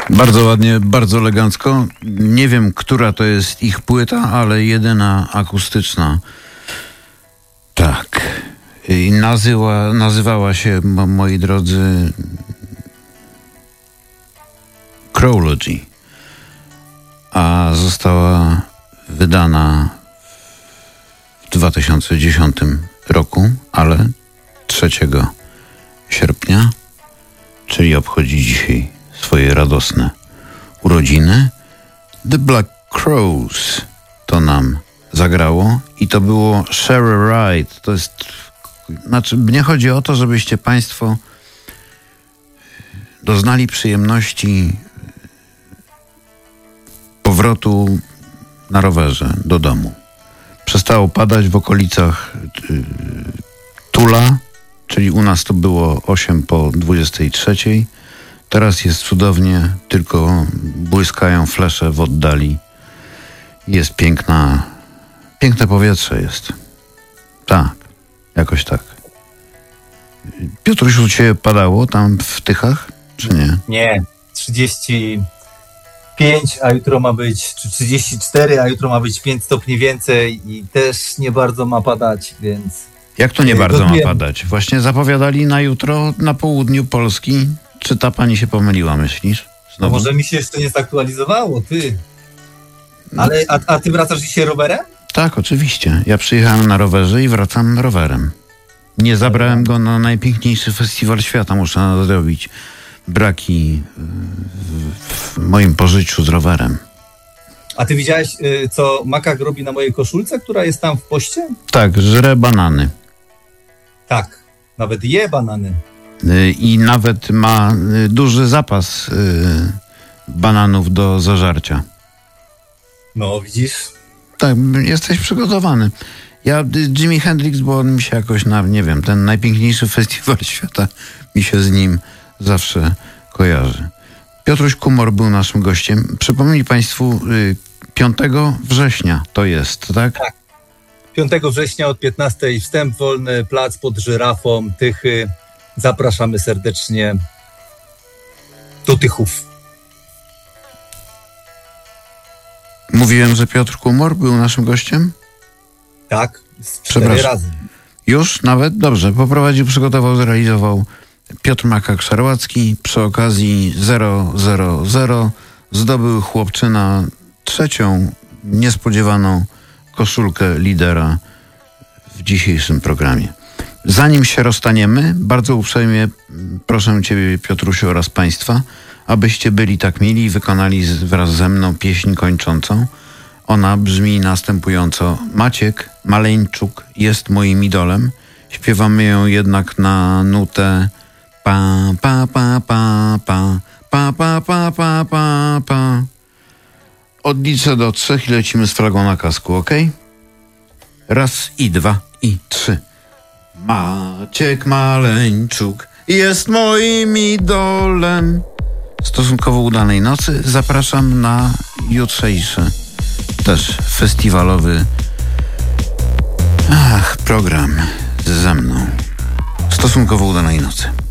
Bardzo ładnie, bardzo elegancko. Nie wiem, która to jest ich płyta, ale jedyna akustyczna. Tak. I nazywała się, moi drodzy, Crowlogy, a została wydana w 2010 roku, ale 3 sierpnia, czyli obchodzi dzisiaj swoje radosne urodziny. The Black Crowes to nam zagrało i to było Share a Ride. To jest, znaczy, mnie chodzi o to, żebyście państwo doznali przyjemności powrotu na rowerze do domu. Przestało padać w okolicach Tula, czyli u nas to było 8 po 23. Teraz jest cudownie, tylko błyskają flesze w oddali. Jest piękne powietrze jest. Tak, jakoś tak. Piotruś, u ciebie padało tam w Tychach, czy nie? Nie, 35, a jutro ma być, czy 34, a jutro ma być 5 stopni więcej i też nie bardzo ma padać, więc... Jak to nie bardzo ma padać? Właśnie zapowiadali na jutro na południu Polski. Czy ta pani się pomyliła, myślisz? No może mi się jeszcze nie zaktualizowało, ty. Ale, a ty wracasz dzisiaj rowerem? Tak, oczywiście. Ja przyjechałem na rowerze i wracam rowerem. Nie zabrałem go na najpiękniejszy festiwal świata. Muszę nadrobić braki w moim pożyciu z rowerem. A ty widziałeś, co Makak robi na mojej koszulce, która jest tam w poście? Tak, żre banany. Tak, nawet je banany. I nawet ma duży zapas bananów do zażarcia. No, widzisz? Tak, jesteś przygotowany. Ja, Jimi Hendrix, bo on mi się jakoś, nie wiem, ten najpiękniejszy festiwal świata mi się z nim zawsze kojarzy. Piotruś Kumor był naszym gościem. Przypomnij państwu, 5 września to jest, tak? Tak. 5 września od 15 wstęp wolny, plac pod Żyrafą, Tychy. Zapraszamy serdecznie do Tychów. Mówiłem, że Piotr Kumor był naszym gościem? Tak, 4 razy. Już nawet? Dobrze. Poprowadził, przygotował, zrealizował Piotr Makak-Szarłacki. Przy okazji 000 zdobył chłopczyna 3. niespodziewaną koszulkę lidera w dzisiejszym programie. Zanim się rozstaniemy, bardzo uprzejmie proszę ciebie, Piotrusiu, oraz państwa, abyście byli tak mili i wykonali wraz ze mną pieśń kończącą. Ona brzmi następująco. Maciek Maleńczuk jest moim idolem. Śpiewamy ją jednak na nutę pa pa pa pa pa pa pa pa pa pa pa. Odliczę do 3 i lecimy z flagą na kasku, ok? 1 i 2 i 3. Maciek Maleńczuk jest moim idolem. Stosunkowo udanej nocy. Zapraszam na jutrzejszy też festiwalowy program ze mną. Stosunkowo udanej nocy.